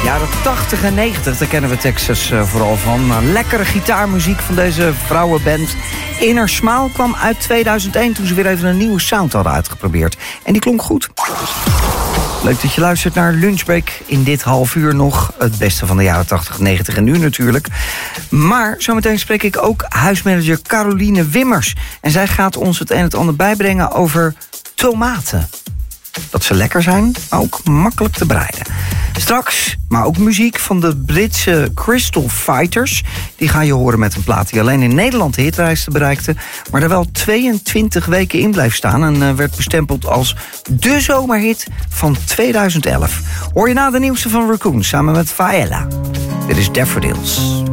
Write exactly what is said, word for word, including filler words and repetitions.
Jaren tachtig en negentig, daar kennen we Texas uh, vooral van. Uh, lekkere gitaarmuziek van deze vrouwenband. Inner Smile kwam uit tweeduizend één toen ze weer even een nieuwe sound hadden uitgeprobeerd. En die klonk goed. Leuk dat je luistert naar Lunchbreak. In dit half uur nog het beste van de jaren tachtig, negentig en nu natuurlijk. Maar zometeen spreek ik ook huismanager Caroline Wimmers. En zij gaat ons het een en het ander bijbrengen over tomaten. Dat ze lekker zijn, maar ook makkelijk te bereiden. Straks, maar ook muziek van de Britse Crystal Fighters. Die ga je horen met een plaat die alleen in Nederland de hitlijsten bereikte, maar er wel tweeëntwintig weken in blijft staan en uh, werd bestempeld als de zomerhit van tweeduizend elf. Hoor je na de nieuwste van Raccoon samen met Faella. Dit is Daffodils.